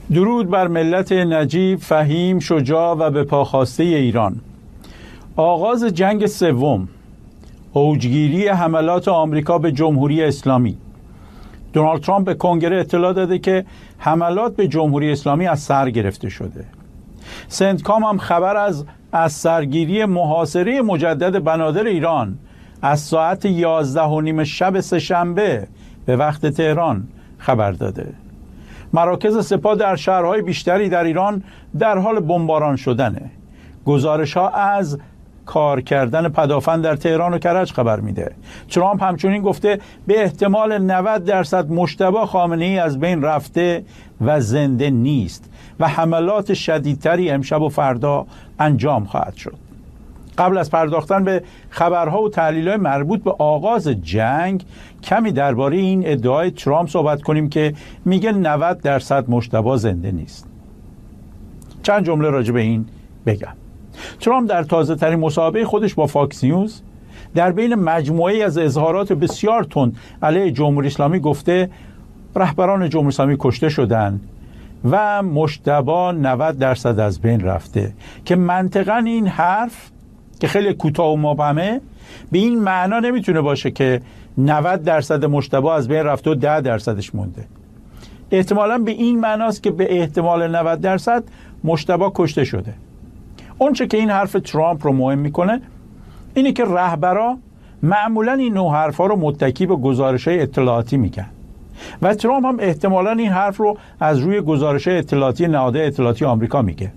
درود بر ملت نجیب، فهیم، شجاع و به پاخواسته ایران. آغاز جنگ سوم، اوجگیری حملات آمریکا به جمهوری اسلامی. دونالد ترامپ به کنگره اطلاع داده که حملات به جمهوری اسلامی از سر گرفته شده. سنتکام هم خبر از سرگیری محاصره مجدد بنادر ایران از ساعت 11:30 شب سه‌شنبه به وقت تهران خبر داده. مراکز سپاه در شهرهای بیشتری در ایران در حال بمباران شدنه. گزارش‌ها از کار کردن پدافند در تهران و کرج خبر میده. ترامپ همچنین گفته به احتمال 90% مجتبی خامنه‌ای از بین رفته و زنده نیست و حملات شدیدتری امشب و فردا انجام خواهد شد. قبل از پرداختن به خبرها و تحلیل‌های مربوط به آغاز جنگ، کمی درباره این ادعای ترامپ صحبت کنیم که میگه 90% مجتبی زنده نیست. چند جمله راجع به این بگم. ترامپ در تازه ترین مصاحبه خودش با فاکس نیوز در بین مجموعه‌ای از اظهارات بسیار تند علیه جمهوری اسلامی گفته رهبران جمهوری اسلامی کشته شدند و مجتبی 90% از بین رفته، که منطقاً این حرف که خیلی کوتاه و مبهمه به این معنا نمیتونه باشه که 90% مجتبی از بین رفته و 10%ش مونده. احتمالاً به این معناست که به احتمال 90% مجتبی کشته شده. اون چه که این حرف ترامپ رو مهم میکنه اینه که رهبرا معمولاً این نوع حرفا رو متکی به گزارش‌های اطلاعاتی میگن و ترامپ هم احتمالاً این حرف رو از روی گزارش‌های اطلاعاتی نهادهای اطلاعاتی آمریکا میگه.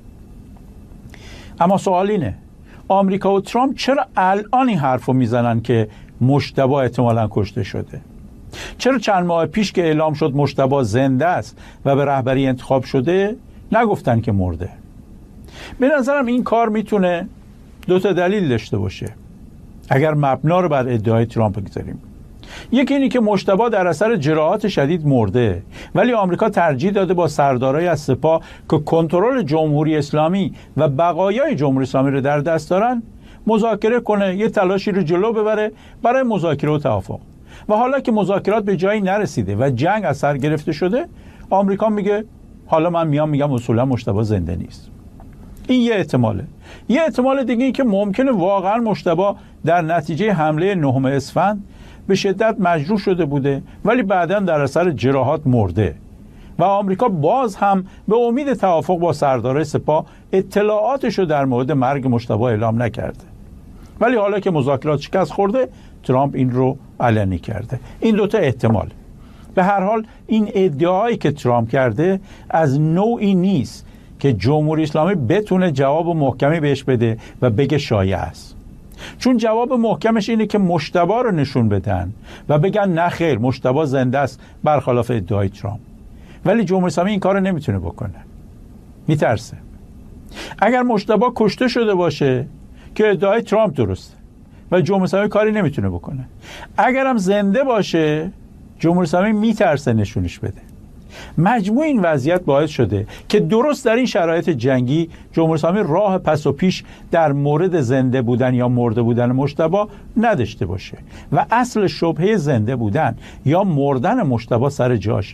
اما سوال اینه آمریکا و ترامپ چرا الان این حرف رو میزنن که مجتبی احتمالاً کشته شده؟ چرا چند ماه پیش که اعلام شد مجتبی زنده است و به رهبری انتخاب شده نگفتن که مرده؟ به نظرم این کار میتونه دو تا دلیل داشته باشه اگر مبنا رو بر ادعای ترامپ بگذاریم. یکی اینی که مجتبی در اثر جراحات شدید مرده، ولی آمریکا ترجیح داده با سردارای از سپاه که کنترل جمهوری اسلامی و بقایای جمهوری اسلامی رو در دست دارن مذاکره کنه، یه تلاشی رو جلو ببره برای مذاکره و توافق. و حالا که مذاکرات به جایی نرسیده و جنگ از سر گرفته شده، آمریکا میگه حالا من میگم اصولا مجتبی زنده نیست. این یه احتماله. یه احتمال دیگه این که ممکنه واقعا مجتبی در نتیجه حمله 9 اسفند به شدت مجروح شده بوده ولی بعداً در اثر جراحات مرده و آمریکا باز هم به امید توافق با سردارای سپاه اطلاعاتش رو در مورد مرگ مجتبی اعلام نکرده، ولی حالا که مذاکرات شکست خورده ترامپ این رو علنی کرده. این دوتا احتمال. به هر حال این ادعایی که ترامپ کرده از نوعی نیست که جمهوری اسلامی بتونه جواب محکمی بهش بده و بگه شایع است، چون جواب محکمش اینه که مجتبی رو نشون بدن و بگن نه خیر مجتبی زنده است برخلاف ادعای ترامپ. ولی جمهوری اسلامی این کار رو نمیتونه بکنه، میترسه. اگر مجتبی کشته شده باشه که ادعای ترامپ درسته و جمهوری اسلامی کاری نمیتونه بکنه، اگرم زنده باشه جمهوری اسلامی میترسه نشونش بده. مجموع این وضعیت باعث شده که درست در این شرایط جنگی جمهوری اسلامی راه پس و پیش در مورد زنده بودن یا مرده بودن مجتبی نداشته باشه و اصل شبهه زنده بودن یا مردن مجتبی سر جاشه.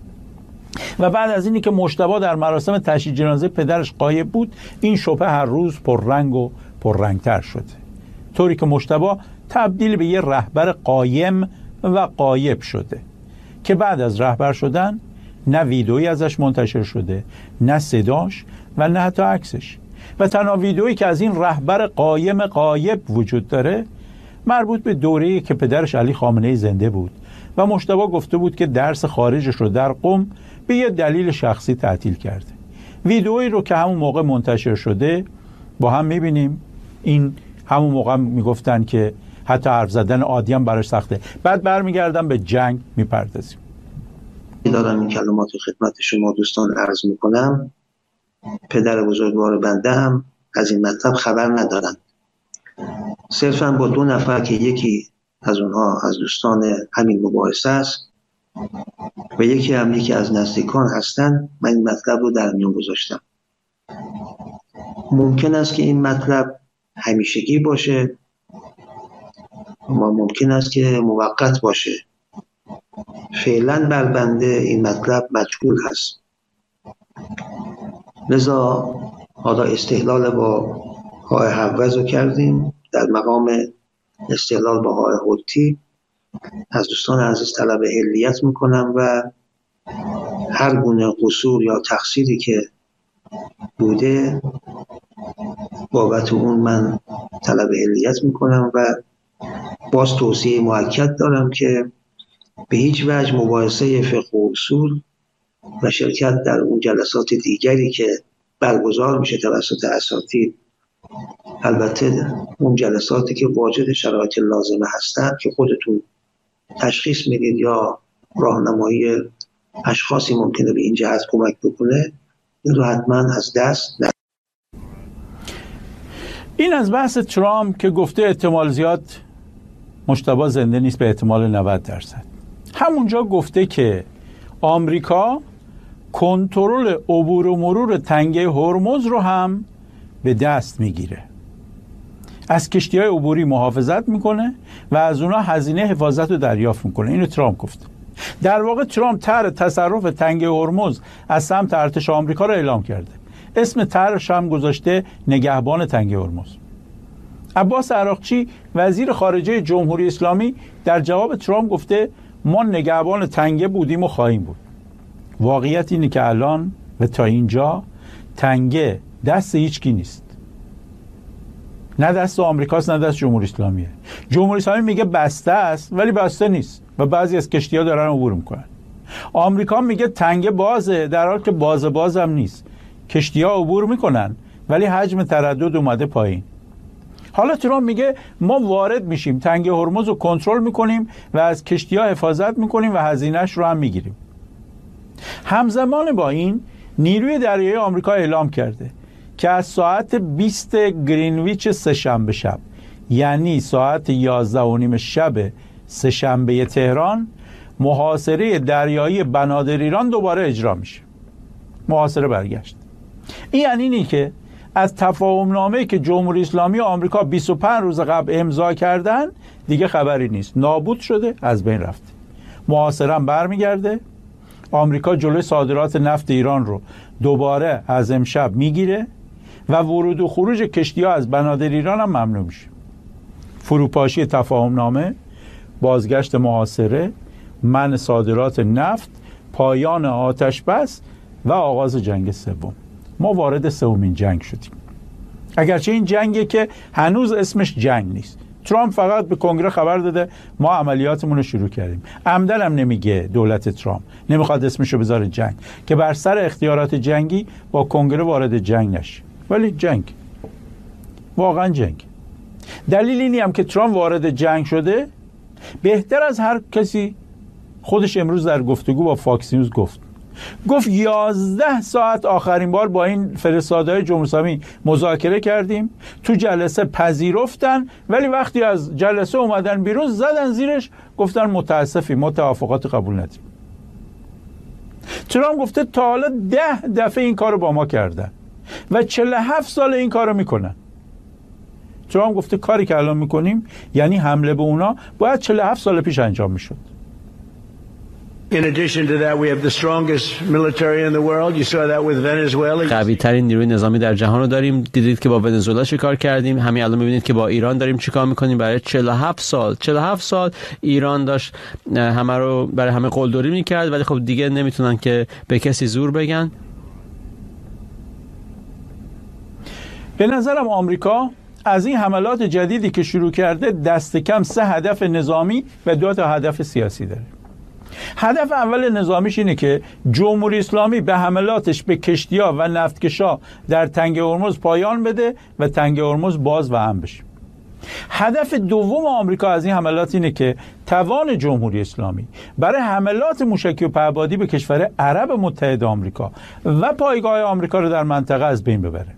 و بعد از اینی که مجتبی در مراسم تشییع جنازه پدرش غایب بود، این شبهه هر روز پررنگ و پررنگتر شده، طوری که مجتبی تبدیل به یه رهبر قایم و غایب شده که بعد از رهبر شدن نه ویدئویی ازش منتشر شده، نه صداش و نه حتی عکسش. و تنها ویدئویی که از این رهبر قایم غایب وجود داره مربوط به دوره‌ای که پدرش علی خامنه‌ای زنده بود و مجتبی گفته بود که درس خارجش رو در قم به یه دلیل شخصی تعطیل کرده. ویدئویی رو که همون موقع منتشر شده با هم می‌بینیم. این همون موقع میگفتن که حتی حرف زدن عادی هم براش سخته. بعد برمیگردم به جنگ میپردازیم. دارم این کلمات رو خدمت شما دوستان عرض میکنم. پدر بزرگوار بنده هم از این مطلب خبر ندارند. صرفا با 2 نفر که یکی از اونها از دوستان همین مباحثه است و یکی از نزدیکان هستند من این مطلب رو در میون گذاشتم. ممکن است که این مطلب همیشگی باشه و ممکن است که موقت باشه. فعلا بر بنده این مطلب مجهول هست. لذا حالا استحلال با های حوض رو کردیم. در مقام استحلال با های حوتی از دوستان عزیز طلب حلیت میکنم و هر گونه قصور یا تقصیری که بوده بابت اون من طلب حلیت میکنم و باز توصیه مؤکد دارم که به هیچ وجه مباحثه فقه و اصول و شرکت در اون جلسات دیگری که برگزار میشه توسط اساتید، البته اون جلساتی که واجد شرایط لازمه هستند که خودتون تشخیص میدید یا راهنمایی اشخاصی ممکنه به این جهت کمک بکنه، این رو حتما از دست ندید. این از بحث ترامپ که گفته احتمال زیاد مجتبی زنده نیست به احتمال 90%. همونجا گفته که آمریکا کنترل عبور و مرور تنگه هرمز رو هم به دست میگیره، از کشتی‌های عبوری محافظت میکنه و از اونها هزینه حفاظت رو دریافت میکنه. اینو ترامپ گفته. در واقع ترامپ طرح تصرف تنگه هرمز از سمت ارتش آمریکا رو اعلام کرده. اسم طرحش هم گذاشته نگهبان تنگه هرمز. عباس عراقچی وزیر خارجه جمهوری اسلامی در جواب ترامپ گفته ما نگهبان تنگه بودیم و خواهیم بود. واقعیت اینه که الان و تا اینجا تنگه دست هیچکی نیست، نه دست آمریکاست نه دست جمهوری اسلامیه. جمهوری اسلامی میگه بسته است ولی بسته نیست و بعضی از کشتی‌ها دارن عبور میکنن. آمریکا میگه تنگه بازه در حالی که باز هم نیست. کشتی‌ها عبور میکنن ولی حجم تردد اومده پایین. حالا ترامپ میگه ما وارد میشیم، تنگه هرمز رو کنترل میکنیم و از کشتی‌ها حفاظت میکنیم و هزینه‌اش رو هم میگیریم. همزمان با این نیروی دریایی آمریکا اعلام کرده که از ساعت 20 گرینویچ سه‌شنبه شب، یعنی ساعت 11:30 شب سه‌شنبه تهران، محاصره دریایی بنادر ایران دوباره اجرا میشه. محاصره برگشت. این یعنی اینه که از تفاهم نامه‌ای که جمهوری اسلامی و آمریکا 25 روز قبل امضا کردن دیگه خبری نیست. نابود شده، از بین رفته. محاصره هم برمیگرده. آمریکا جلوی صادرات نفت ایران رو دوباره از امشب میگیره و ورود و خروج کشتی‌ها از بنادر ایران هم ممنوع میشه. فروپاشی تفاهم نامه، بازگشت محاصره، منع صادرات نفت، پایان آتش بس و آغاز جنگ سوم. ما وارد سومین جنگ شدیم. اگرچه این جنگی که هنوز اسمش جنگ نیست. ترامپ فقط به کنگره خبر داده ما عملیاتمون رو شروع کردیم. عمدن هم نمیگه دولت ترامپ نمیخواد اسمشو بذاره جنگ که بر سر اختیارات جنگی با کنگره وارد جنگ نشه. ولی جنگ، واقعا جنگ. دلیل اینی هم که ترامپ وارد جنگ شده بهتر از هر کسی خودش امروز در گفتگو با فاکس نیوز گفت 11 ساعت آخرین بار با این فرستاده‌های جمهوری اسلامی مذاکره کردیم، تو جلسه پذیرفتن ولی وقتی از جلسه اومدن بیرون زدن زیرش گفتن متاسفیم ما توافقات قبول نداریم. ترامپ گفته تا حالا 10 دفعه این کارو با ما کردن و 47 سال این کارو میکنن. ترامپ گفته کاری که الان میکنیم یعنی حمله به اونا باید 47 سال پیش انجام میشد. In addition to that, we have the strongest military in the world. You saw that with Venezuela. قوی ترین نیروی نظامی در جهان رو داریم. دیدید که با ونزوئلا چیکار کردیم. همین الان می‌بینید که با ایران داریم چیکار می‌کنیم. برای 47 سال ایران داشت همه رو برای همه قلدری می‌کرد، ولی خب دیگه نمیتونن که به کسی زور بگن. به نظرم آمریکا از این حملات جدیدی که شروع کرده دست کم 3 هدف نظامی و 2 تا هدف سیاسی داره. هدف اول نظامیش اینه که جمهوری اسلامی به حملاتش به کشتی‌ها و نفتکشا در تنگه هرمز پایان بده و تنگه هرمز باز و امن بشه. هدف دوم آمریکا از این حملات اینه که توان جمهوری اسلامی برای حملات موشکی و پهپادی به کشور عرب متحد آمریکا و پایگاه آمریکا رو در منطقه از بین ببره.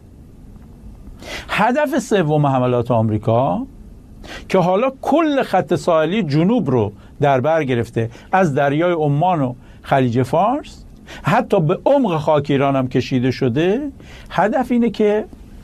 هدف سوم حملات آمریکا که حالا کل خط ساحلی جنوب رو در بر گرفته، از دریای عمان و خلیج فارس حتی به عمق خاک ایران هم کشیده شده، هدف اینه که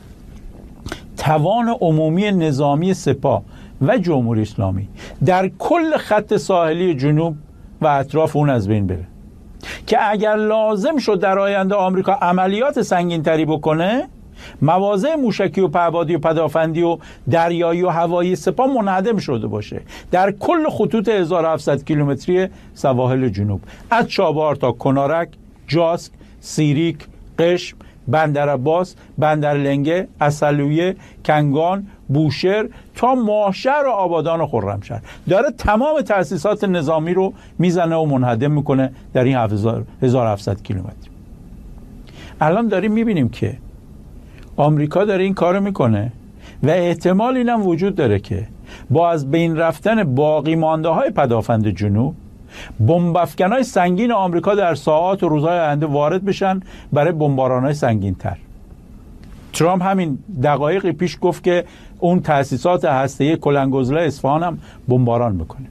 توان عمومی نظامی سپاه و جمهوری اسلامی در کل خط ساحلی جنوب و اطراف اون از بین بره. که اگر لازم شد در آینده آمریکا عملیات سنگین‌تری بکنه، مواضع موشکی و پهپادی و پدافندی و دریایی و هوایی سپاه منهدم شده باشه در کل خطوط 1700 کیلومتری سواحل جنوب، از چابهار تا کنارک، جاسک، سیریک، قشم، بندرعباس، بندرلنگه، عسلویه، کنگان، بوشهر تا ماهشهر و آبادان و خرمشهر. داره تمام تأسیسات نظامی رو میزنه و منهدم میکنه در این 1700 کیلومتر. الان داریم میبینیم که آمریکا داره این کارو میکنه و احتمال اینم وجود داره که با از بین رفتن باقی مانده های پدافند جنوب، بمب افکن‌های سنگین آمریکا در ساعات و روزهای آینده وارد بشن برای بمباران‌های سنگین‌تر. ترامپ همین دقایقی پیش گفت که اون تأسیسات هسته‌ای کلنگوزله اصفهان هم بمباران میکنه.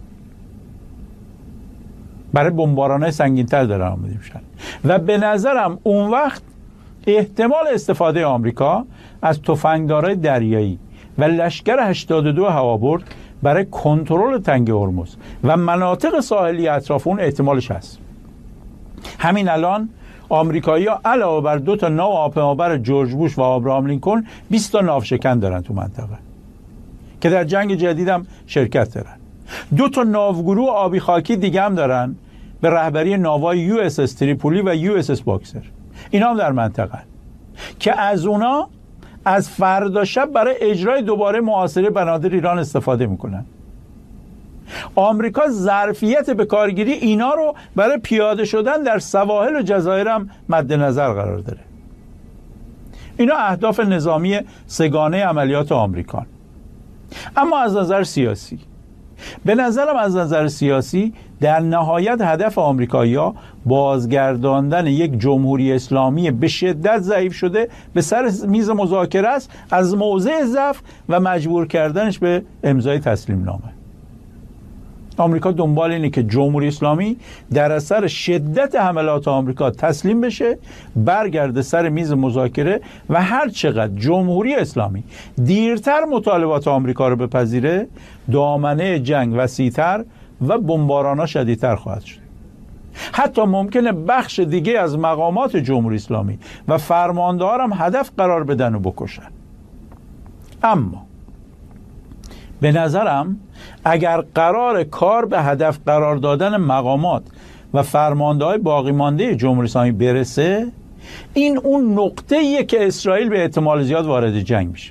برای بمباران‌های سنگین‌تر دارن آماده میشن و به نظرم اون وقت احتمال استفاده آمریکا از تفنگدارای دریایی و لشکر 82 هوابرد برای کنترل تنگه هرمز و مناطق ساحلی اطراف اون احتمالش هست. همین الان آمریکایی‌ها علاوه بر 2 تا ناو هواپیمابر جورج بوش و ابراهام لینکلن 20 تا ناوشکن دارن تو منطقه که در جنگ جدیدم شرکت دارن. 2 تا ناوگروه آبی خاکی دیگه هم دارن به رهبری ناوهای یو اس اس تریپولی و یو اس اس باکسر. اینا هم در منطقه که از اونا از فردا شب برای اجرای دوباره محاصره بنادر ایران استفاده میکنن. آمریکا ظرفیت به کارگیری اینا رو برای پیاده شدن در سواحل و جزایر هم مد نظر قرار داره. اینا اهداف نظامی سگانه عملیات آمریکان. اما از نظر سیاسی، به نظرم از نظر سیاسی در نهایت هدف آمریکایی‌ها بازگرداندن یک جمهوری اسلامی به شدت ضعیف شده به سر میز مذاکره است، از موضع ضعف و مجبور کردنش به امضای تسلیم نامه. آمریکا دنبال اینه که جمهوری اسلامی در اثر شدت حملات آمریکا تسلیم بشه، برگرده سر میز مذاکره و هر چقدر جمهوری اسلامی دیرتر مطالبات آمریکا رو بپذیره، دامنه جنگ وسیع‌تر و بمباران‌ها شدیدتر خواهد شد. حتی ممکنه بخش دیگه از مقامات جمهوری اسلامی و فرمانده‌ها هم هدف قرار بدن و بکشن. اما به نظرم اگر قرار کار به هدف قرار دادن مقامات و فرمانده‌های باقی مانده جمهوری اسلامی برسه، این اون نقطه‌ایه که اسرائیل به احتمال زیاد وارد جنگ میشه.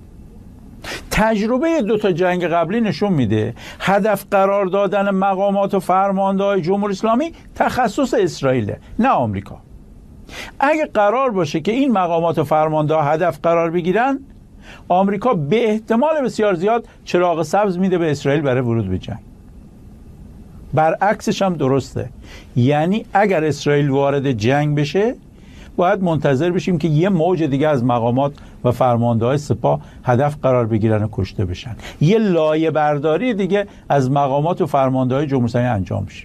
تجربه 2 تا جنگ قبلی نشون میده هدف قرار دادن مقامات و فرمانده‌های جمهوری اسلامی تخصص اسرائیله، نه آمریکا. اگه قرار باشه که این مقامات و فرمانده‌ها هدف قرار بگیرن، آمریکا به احتمال بسیار زیاد چراغ سبز میده به اسرائیل برای ورود به جنگ. برعکسش هم درسته، یعنی اگر اسرائیل وارد جنگ بشه باید منتظر بشیم که یه موج دیگه از مقامات و فرمانده‌های سپاه هدف قرار بگیرن و کشته بشن، یه لایه برداری دیگه از مقامات و فرمانده‌های جمهوری اسلامی انجام بشه.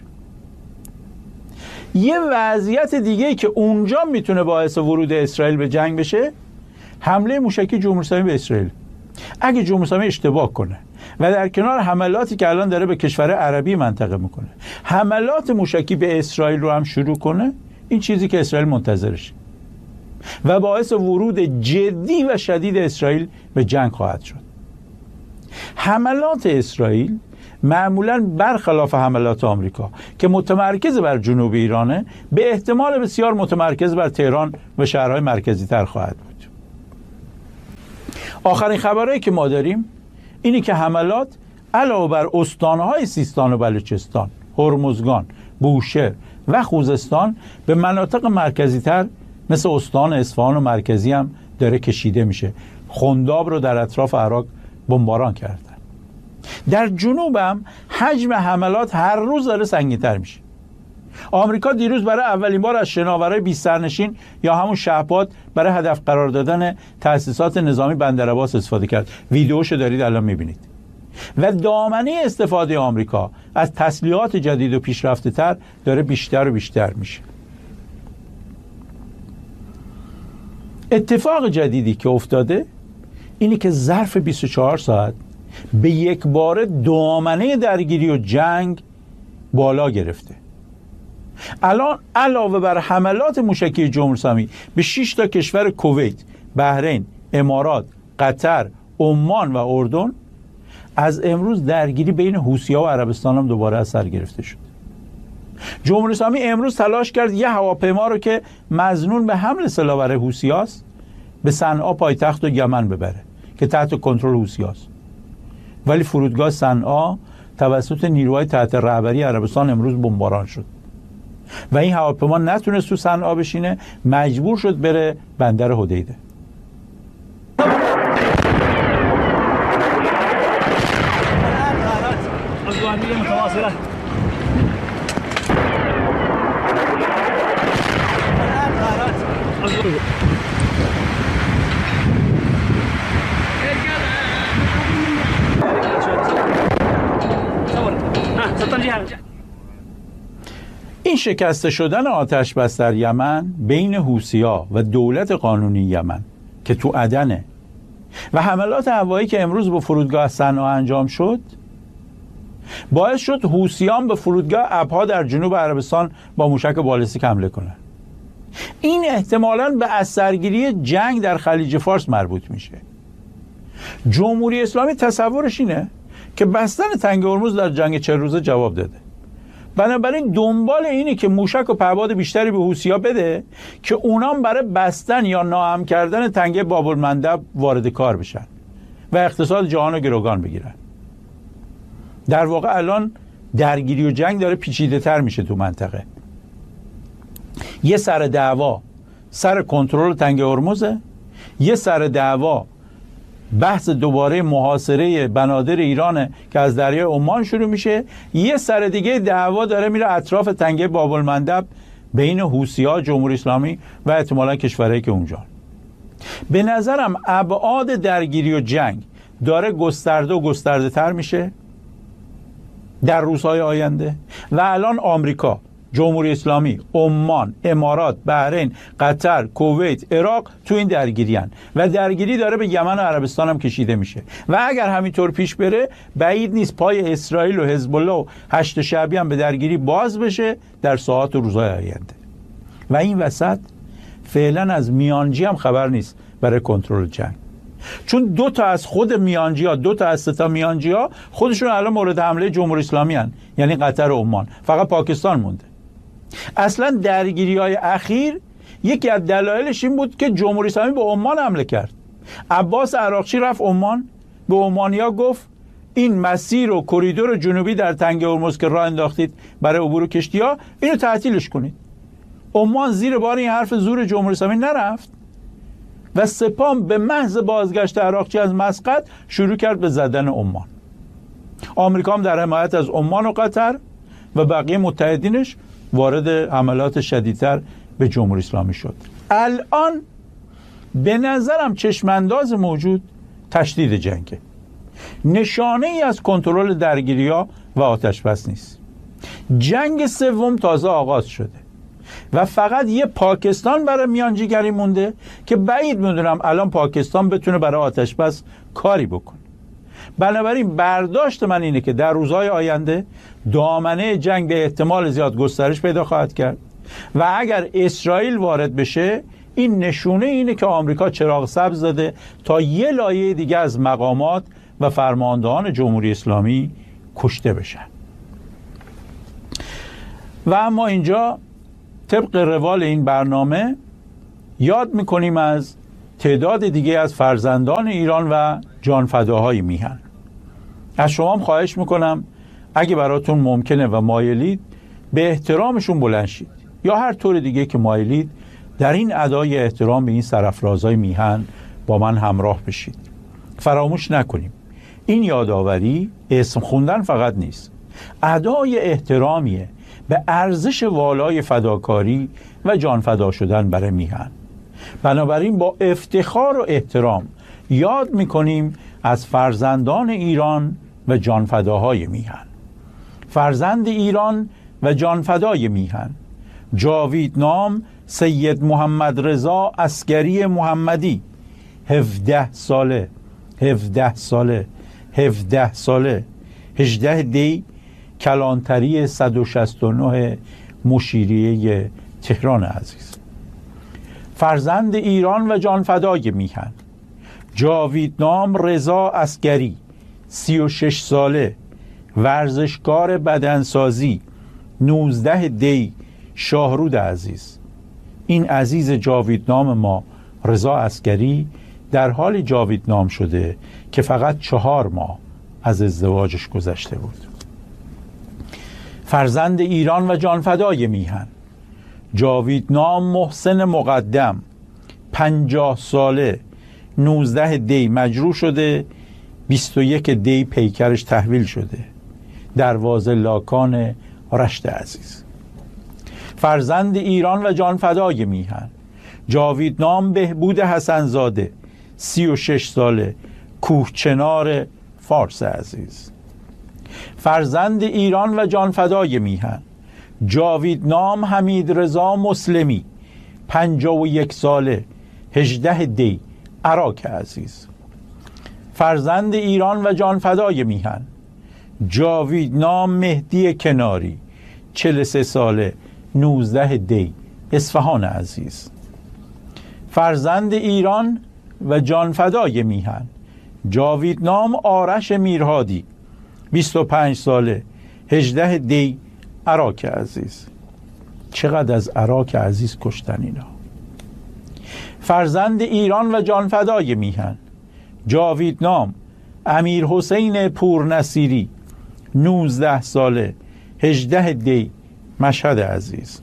یه وضعیت دیگه که اونجا میتونه باعث ورود اسرائیل به جنگ بشه، حمله موشکی جمهوری اسلامی به اسرائیل. اگه جمهوری اسلامی اشتباه کنه و در کنار حملاتی که الان داره به کشور عربی منطقه میکنه، حملات موشکی به اسرائیل رو هم شروع کنه، این چیزی که اسرائیل منتظرشه و باعث ورود جدی و شدید اسرائیل به جنگ خواهد شد. حملات اسرائیل معمولاً برخلاف حملات آمریکا که متمرکز بر جنوب ایرانه، به احتمال بسیار متمرکز بر تهران و شهرهای مرکزی تر خواهد بود. آخرین خبرهایی که ما داریم اینی که حملات علاوه بر استانهای سیستان و بلوچستان، هرمزگان، بوشهر و خوزستان به مناطق مرکزی تر مثل استان اصفهان و مرکزی هم داره کشیده میشه. خنداب رو در اطراف عراق بمباران کردن. در جنوب هم حجم حملات هر روز داره سنگین‌تر میشه. آمریکا دیروز برای اولین بار از شناورای 20 سرنشین یا همون شهپاد برای هدف قرار دادن تأسیسات نظامی بندرعباس استفاده کرد. ویدیوشو دارید الان میبینید. و دامنه استفاده آمریکا از تسلیحات جدید و پیشرفته تر داره بیشتر و بیشتر میشه. اتفاق جدیدی که افتاده اینی که ظرف 24 ساعت به یک بار دامنه درگیری و جنگ بالا گرفته. الان علاوه بر حملات موشکی جمهوری اسلامی به 6 تا کشور کویت، بحرین، امارات، قطر، عمان و اردن، از امروز درگیری بین حوثی‌ها و عربستان هم دوباره از سر گرفته شد. جمهوری اسلامی امروز تلاش کرد یه هواپیما رو که مظنون به حمل سلاح برای حوثی‌هاست به صنعا پایتخت و یمن ببره که تحت کنترل حوثی‌هاست، ولی فرودگاه صنعا توسط نیروهای تحت رهبری عربستان امروز بمباران شد و این هواپیما نتونست تو صنعا بشینه، مجبور شد بره بندر حدیده. این شکسته شدن آتش بس در یمن بین حوثی‌ها و دولت قانونی یمن که تو عدنه و حملات هوایی که امروز به فرودگاه صنعا انجام شد باعث شد حوثیان به فرودگاه ابها در جنوب عربستان با موشک بالستیک حمله کنند. این احتمالاً به اثرگیری جنگ در خلیج فارس مربوط میشه. جمهوری اسلامی تصورش اینه که بستن تنگ هرمز در جنگ 40 روزه جواب داده، بنابراین دنبال اینه که موشک و پهپاد بیشتری به حوثی‌ها بده که اونام برای بستن یا ناامن کردن تنگه باب المندب وارد کار بشن و اقتصاد جهان رو گروگان بگیرن. در واقع الان درگیری و جنگ داره پیچیده تر میشه تو منطقه. یه سر دعوا سر کنترل تنگ هرمزه، یه سر دعوا بحث دوباره محاصره بنادر ایرانه که از دریای عمان شروع میشه، یه سر دیگه دعوا داره میره اطراف تنگه باب المندب بین حوثی‌ها، جمهوری اسلامی و احتمالاً کشورهایی که اونجا. به نظرم ابعاد درگیری و جنگ داره گسترده و گسترده تر میشه در روزهای آینده و الان آمریکا، جمهوری اسلامی، عمان، امارات، بحرین، قطر، کویت، عراق تو این درگیریان و درگیری داره به یمن و عربستان هم کشیده میشه و اگر همینطور پیش بره بعید نیست پای اسرائیل و حزب الله و هشت شعبی هم به درگیری باز بشه در ساعات و روزهای آینده. و این وسط فعلا از میانجی هم خبر نیست برای کنترل جنگ، چون 2 تا از خود میانجی ها، 2 تا از 3 تا میانجی ها خودشون الان مورد حمله جمهوری اسلامی هن، یعنی قطر و عمان، فقط پاکستان مونده. اصلا درگیری های اخیر یکی از دلایلش این بود که جمهوری اسلامی به عمان حمله کرد. عباس عراقچی رفت عمان، به عمانیا گفت این مسیر و کریدور جنوبی در تنگه هرمز که راه انداختید برای عبور کشتی‌ها اینو تعطیلش کنید. عمان زیر بار این حرف زور جمهوری اسلامی نرفت و سپاه به محض بازگشت عراقچی از مسقط شروع کرد به زدن عمان. آمریکا هم در حمایت از عمان و قطر و بقیه متحدینش وارد حملات شدیدتر به جمهوری اسلامی شد. الان به نظرم چشمانداز موجود تشدید جنگه، نشانه ای از کنترل درگیری‌ها و آتش بس نیست. جنگ سوم تازه آغاز شده و فقط یه پاکستان برای میانجیگری مونده که بعید میدونم الان پاکستان بتونه برای آتش بس کاری بکنه. بنابراین برداشت من اینه که در روزهای آینده دامنه جنگ به احتمال زیاد گسترش پیدا خواهد کرد و اگر اسرائیل وارد بشه این نشونه اینه که آمریکا چراغ سبز داده تا یه لایه دیگه از مقامات و فرماندهان جمهوری اسلامی کشته بشن. و اما اینجا طبق روال این برنامه یاد میکنیم از تعداد دیگه از فرزندان ایران و جانفداهای میهن. از شما هم خواهش میکنم اگه براتون ممکنه و مایلید به احترامشون بلند شید یا هر طور دیگه که مایلید در این ادای احترام به این سرافرازهای میهن با من همراه بشید. فراموش نکنیم این یادآوری اسم خوندن فقط نیست، ادای احترامیه به ارزش والای فداکاری و جان فدا شدن برای میهن. بنابراین با افتخار و احترام یاد میکنیم از فرزندان ایران و جانفداهای میهن. فرزند ایران و جانفدای میهن، جاوید نام سید محمد رضا عسگری محمدی، 17 ساله 18 دی کلانتری 169 مشیریه تهران عزیز. فرزند ایران و جانفدای میهن جاویدنام رضا عسگری 36 ساله، ورزشکار بدنسازی، 19 دی شاهرود عزیز. این عزیز جاویدنام ما رضا عسگری در حال جاویدنام شده که فقط 4 ماه از ازدواجش گذشته بود. فرزند ایران و جانفدای میهن جاویدنام محسن مقدم 50 ساله، 19 دی مجروح شده، 21 دی پیکرش تحویل شده. دروازه لاکان رشت عزیز. فرزند ایران و جانفدای میهن جاویدنام بهبود حسنزاده 36 ساله، کوهچنار فارس عزیز. فرزند ایران و جانفدای میهن جاویدنام حمید رضا مسلمی 51 ساله، 18 دی عراق عزیز. فرزند ایران و جانفدای میهن جاویدنام مهدی کناری 43 ساله، 19 دی اصفهان عزیز. فرزند ایران و جانفدای میهن جاویدنام آرش میرهادی 25 ساله، 18 دی عراق عزیز. چقدر از عراق عزیز کشتن اینا. فرزند ایران و جانفدای میهن جاویدنام امیر حسین پورنصیری 19 ساله، 18 دی مشهد عزیز.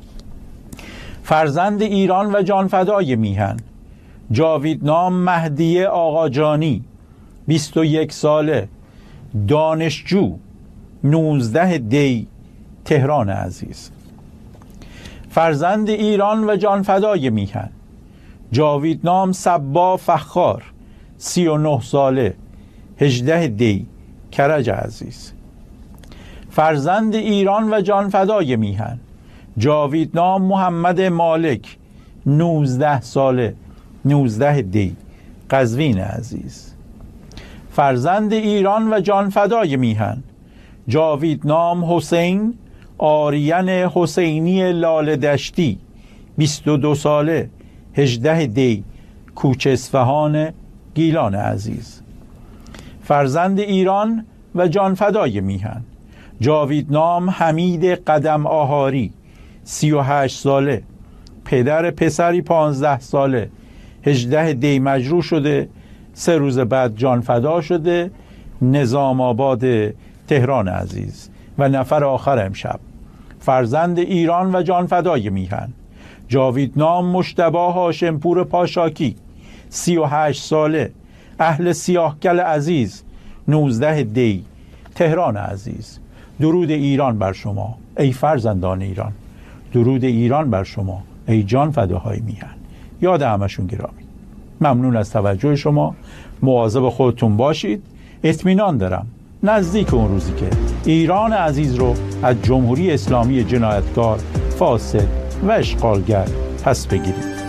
فرزند ایران و جانفدای میهن جاویدنام مهدی آقاجانی 21 ساله، دانشجو، 19 دی تهران عزیز. فرزند ایران و جانفدای میهن جاویدنام صبا فخار 39 ساله، 18 دی کرج عزیز. فرزند ایران و جانفدای میهن جاویدنام محمد مالک 19 ساله، 19 دی قزوین عزیز. فرزند ایران و جانفدای میهن جاویدنام حسین آریان حسینی لاله دشتی 22 ساله، 18 دی کوچه اصفهان گیلان عزیز. فرزند ایران و جانفدای میهن جاویدنام حمید قدم آهاری 38 ساله، پدر پسری 15 ساله، 18 دی مجروح شده، 3 روز بعد جانفدا شده، نظام آباد تهران عزیز. و نفر آخر امشب فرزند ایران و جانفدای میهن جاویدنام مجتبی هاشمپور پاشاکی 38 ساله، اهل سیاهگل عزیز، 19 دی تهران عزیز. درود ایران بر شما ای فرزندان ایران، درود ایران بر شما ای جانفداهای میهن. یاد همشون گرامی. ممنون از توجه شما. مواظب خودتون باشید. اطمینان دارم نزدیک اون روزی که ایران عزیز رو از جمهوری اسلامی جنایتکار، فاسد و اشغالگر پس بگیرید.